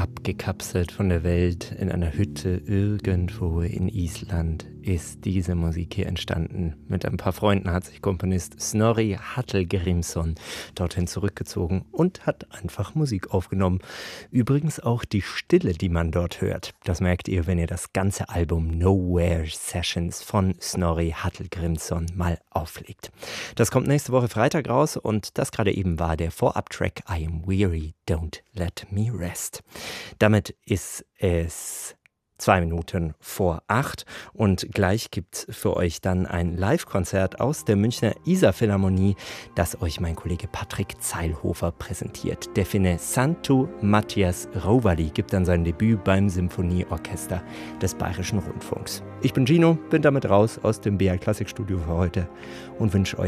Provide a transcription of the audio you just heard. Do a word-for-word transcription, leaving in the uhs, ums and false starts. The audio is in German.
abgekapselt von der Welt in einer Hütte irgendwo in Island ist diese Musik hier entstanden. Mit ein paar Freunden hat sich Komponist Snorri Hallgrímsson dorthin zurückgezogen und hat einfach Musik aufgenommen. Übrigens auch die Stille, die man dort hört. Das merkt ihr, wenn ihr das ganze Album Nowhere Sessions von Snorri Hallgrímsson mal auflegt. Das kommt nächste Woche Freitag raus und das gerade eben war der Vorab-Track I Am Weary, Don't Let Me Rest. Damit ist es zwei Minuten vor acht und gleich gibt's für euch dann ein Live-Konzert aus der Münchner Isar-Philharmonie, das euch mein Kollege Patrick Zeilhofer präsentiert. Der Finne Santtu Mattias Rovali gibt dann sein Debüt beim Symphonieorchester des Bayerischen Rundfunks. Ich bin Gino, bin damit raus aus dem B R Klassikstudio für heute und wünsche euch